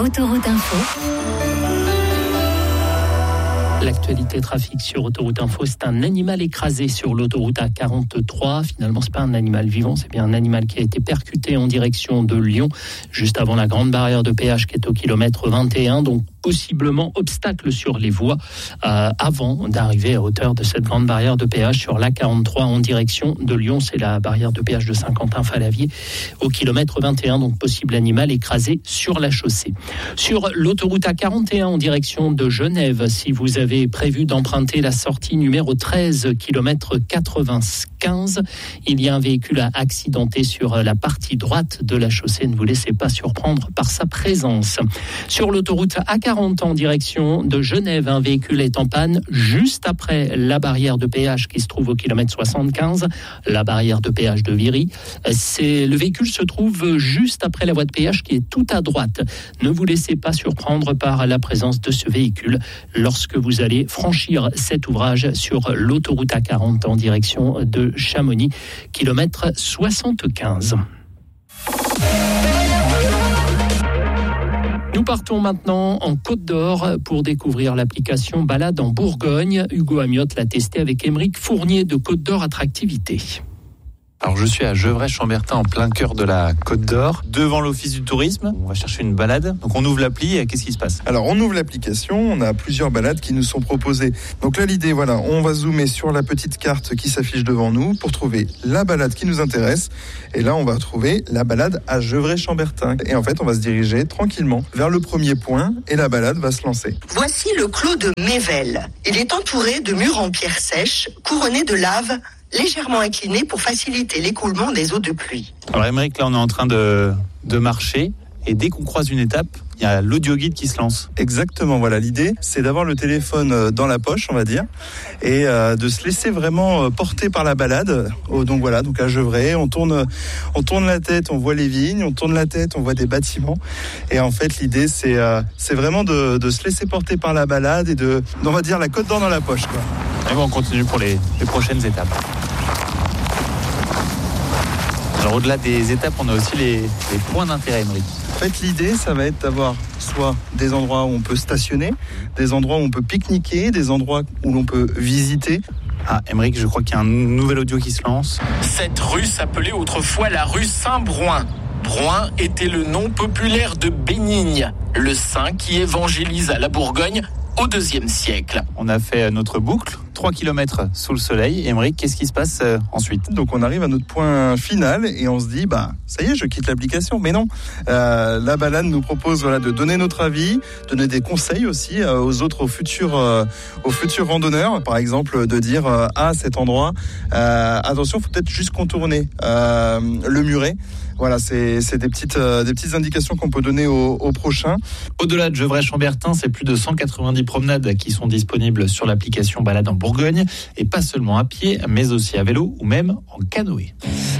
Autoroute Info. L'actualité trafic sur Autoroute Info, c'est un animal écrasé sur l'autoroute A43. Finalement, c'est pas un animal vivant, c'est bien un animal qui a été percuté en direction de Lyon, juste avant la grande barrière de péage qui est au kilomètre 21. Donc, possiblement obstacle sur les voies avant d'arriver à hauteur de cette grande barrière de péage sur l'A43 en direction de Lyon. C'est la barrière de péage de Saint-Quentin-Fallavier au kilomètre 21. Donc, possible animal écrasé sur la chaussée. Sur l'autoroute A41 en direction de Genève, si vous avez prévu d'emprunter la sortie numéro 13, kilomètre 95, il y a un véhicule accidenté sur la partie droite de la chaussée. Ne vous laissez pas surprendre par sa présence. Sur l'autoroute A40 en direction de Genève, un véhicule est en panne juste après la barrière de péage qui se trouve au kilomètre 75, la barrière de péage de Viry. Le véhicule se trouve juste après la voie de péage qui est tout à droite. Ne vous laissez pas surprendre par la présence de ce véhicule lorsque vous allez franchir cet ouvrage sur l'autoroute A40 en direction de Chamonix, kilomètre 75. Nous partons maintenant en Côte d'Or pour découvrir l'application Balade en Bourgogne. Hugo Amiotte l'a testé avec Émeric Fournier de Côte d'Or Attractivité. Alors je suis à Gevrey-Chambertin en plein cœur de la Côte d'Or, devant l'office du tourisme. On va chercher une balade. Donc on ouvre l'appli et qu'est-ce qui se passe ? Alors on ouvre l'application, on a plusieurs balades qui nous sont proposées. Donc là l'idée, voilà, on va zoomer sur la petite carte qui s'affiche devant nous pour trouver la balade qui nous intéresse. Et là on va trouver la balade à Gevrey-Chambertin. Et en fait on va se diriger tranquillement vers le premier point et la balade va se lancer. Voici le clos de Mével. Il est entouré de murs en pierre sèche, couronnés de lave, légèrement incliné pour faciliter l'écoulement des eaux de pluie. Alors Émeric, là on est en train de marcher et dès qu'on croise une étape, il y a l'audio-guide qui se lance. Exactement, voilà, l'idée c'est d'avoir le téléphone dans la poche, on va dire, et de se laisser vraiment porter par la balade. Donc voilà, donc à Gevrey, on tourne la tête, on voit les vignes, on tourne la tête, on voit des bâtiments. Et en fait l'idée c'est vraiment de se laisser porter par la balade et on va dire la Côte d'Or dans la poche, quoi. Et bon, on continue pour les prochaines étapes. Alors au-delà des étapes, on a aussi les points d'intérêt, Émeric. En fait, l'idée, ça va être d'avoir soit des endroits où on peut stationner, des endroits où on peut pique-niquer, des endroits où l'on peut visiter. Ah, Émeric, je crois qu'il y a un nouvel audio qui se lance. Cette rue s'appelait autrefois la rue Saint-Brouin. Brouin était le nom populaire de Bénigne, le saint qui évangélisa la Bourgogne au IIe siècle. On a fait notre boucle, 3 km sous le soleil. Émeric, qu'est-ce qui se passe ensuite ? Donc on arrive à notre point final et on se dit, ça y est, je quitte l'application. Mais non, la balade nous propose de donner notre avis, donner des conseils aussi aux futurs randonneurs. Par exemple, de dire, cet endroit, attention, il faut peut-être juste contourner le muret. Voilà, c'est des petites indications qu'on peut donner aux prochains. Au-delà de Gevrey-Chambertin, c'est plus de 190 promenades qui sont disponibles sur l'application Balade en Bourgogne, et pas seulement à pied, mais aussi à vélo ou même en canoë.